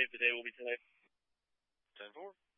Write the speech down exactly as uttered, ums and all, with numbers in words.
believe the day will be today. ten four.